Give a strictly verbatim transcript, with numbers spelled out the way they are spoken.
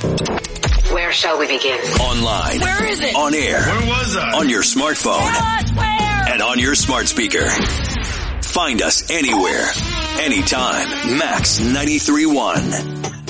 Where shall we begin? Online. Where is it? On air. Where was I? On your smartphone. What? Where? And on your smart speaker. Find us anywhere, anytime. Max ninety-three point one.